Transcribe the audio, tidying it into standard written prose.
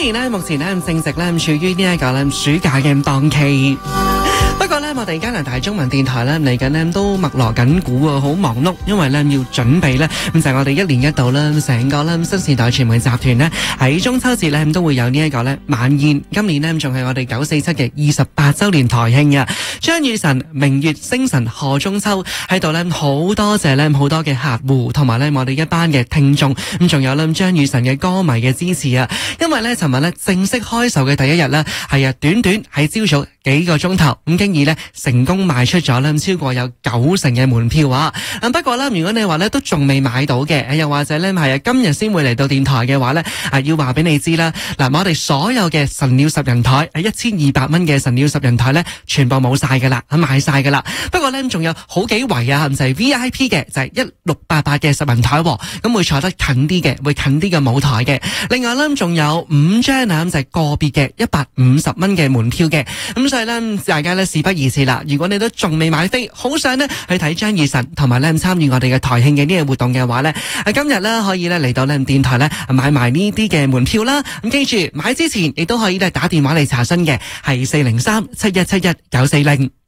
然咧，目前咧正值咧處於呢一個咧暑假嘅檔期。不過咧，我哋加拿大中文電台咧嚟緊咧都密鑼緊鼓啊，好忙碌，因為咧要準備咧咁就係我哋一年一度啦，成個咧新時代傳媒集團咧喺中秋節咧都會有呢一個咧晚宴。今年咧仲係我哋947嘅28週年台慶啊！張雨晨、明月、星辰賀中秋喺度咧，好多謝咧好多嘅客戶同埋咧我哋一班嘅聽眾，咁仲有咧張雨晨嘅歌迷嘅支持啊！因為咧尋日咧正式開售嘅第一日咧，係啊短短喺朝早幾個鐘頭咁經已咧成功賣出咗咧超過有90%嘅門票啊！不過咧，如果你話咧都仲未買到嘅，又或者咧係啊今日先會嚟到電台嘅話咧，要話俾你知啦。嗱，我哋所有嘅神鳥十人台1200蚊嘅神鳥十人台咧，全部冇晒噶啦，賣晒噶啦。不過咧仲有好幾圍啊，就係 VIP 嘅，就係1688嘅十人台，咁會坐得近啲嘅，會近啲嘅舞台嘅。另外咧仲有5張啊，咁就係個別嘅150蚊嘅門票嘅。咁所以咧，大家咧事不宜遲啦。如果你都仲未買飛，好想咧去睇張雨晨，同埋咧參與我哋嘅台慶嘅呢個活動嘅話咧，今日咧可以咧嚟到咧電台咧買埋呢啲嘅門票啦。咁記住買之前亦都可以咧打電話嚟查詢嘅，係403-7171-940。